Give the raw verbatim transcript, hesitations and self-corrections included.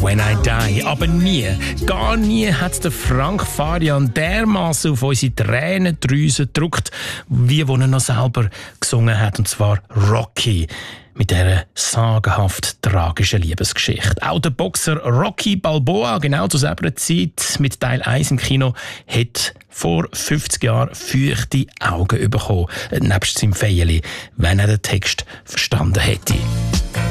«When I Die». Aber nie, gar nie hat der Frank Farian dermaßen auf unsere Tränendrüse gedrückt, wie wo er noch selber gesungen hat, und zwar «Rocky». Mit dieser sagenhaft tragischen Liebesgeschichte. Auch der Boxer Rocky Balboa, genau zu selber Zeit mit Teil eins im Kino, hat vor fünfzig Jahren feuchte Augen bekommen, nebst seinem Feierli, wenn er den Text verstanden hätte.